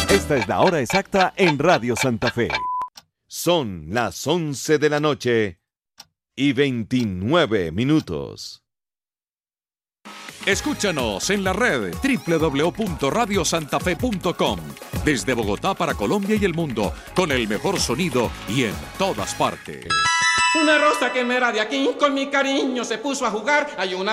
Esta es la hora exacta en Radio Santa Fe. Son las 11 de la noche y 29 minutos. Escúchanos en la red www.radiosantafe.com. Desde Bogotá para Colombia y el mundo, con el mejor sonido y en todas partes. Una rosa que me era de aquí, con mi cariño se puso a jugar. Hay una